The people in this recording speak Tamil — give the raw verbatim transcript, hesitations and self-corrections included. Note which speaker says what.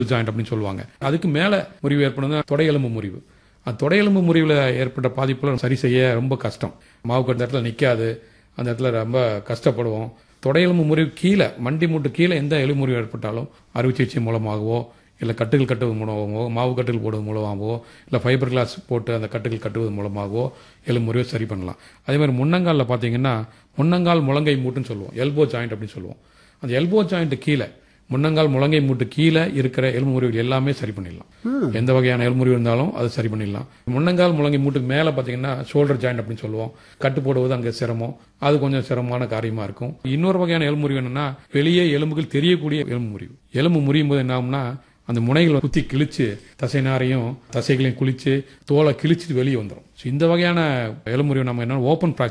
Speaker 1: ஜாயிண்ட் அப்படின்னு சொல்லுவாங்க. அதுக்கு மேல முறிவு ஏற்படுறது தொடை எலும்பு முறிவு. அந்த தொடை எலும்பு முறிவில் ஏற்பட்ட பாதிப்புல சரி செய்ய ரொம்ப கஷ்டம். மாவு கட்டு இடத்துல நிற்காது, அந்த இடத்துல ரொம்ப கஷ்டப்படுவோம். தொடை எலும்பு முறிவு கீழே மண்டி மூட்டு கீழே எந்த எலும்பு முறிவு ஏற்பட்டாலும் அறுவை சிகிச்சை மூலமாகவோ இல்லை கட்டுகள் கட்டுவது மூலமாகவோ மாவு கட்டுகள் போடுவது மூலமாகவோ இல்லை ஃபைபர் கிளாஸ் போட்டு அந்த கட்டுகள் கட்டுவது மூலமாகவோ எலும்பு முறிவை சரி பண்ணலாம். அதே மாதிரி முன்னங்காலில் பார்த்தீங்கன்னா முன்னங்கால் முழங்கை மூட்டுன்னு சொல்லுவோம், எல்போ ஜாயிண்ட் அப்படின்னு சொல்லுவோம். அந்த எல்போ ஜாயிண்ட் கீழே முன்னங்கால் முழங்கை மூட்டு கீழே இருக்கிற எலும்பு முறிவுகள் எல்லாமே சரி பண்ணிடலாம். எந்த வகையான எலும்பு முறிவு இருந்தாலும் அது சரி பண்ணிடலாம். முன்னங்கால் முழங்கை மூட்டுக்கு மேலே பார்த்தீங்கன்னா ஷோல்டர் ஜாயிண்ட் அப்படின்னு சொல்லுவோம். கட்டு போடுவது அங்கே சிரமம், அது கொஞ்சம் சிரமமான காரியமா இருக்கும். இன்னொரு வகையான எலும்பு முறிவு என்னன்னா வெளியே எலும்புகள் தெரியக்கூடிய எலும்பு முறிவு. எலும்பு முறியும் போது என்ன ஆகும்னா அந்த முனைகளை குத்தி கிழிச்சு தசை நாரையும் தசைகளையும் குளிச்சு தோலை கிழிச்சு வெளியே வந்துடும். இந்த வகையான எலும்பு முறிவு நம்ம என்ன ஓப்பன்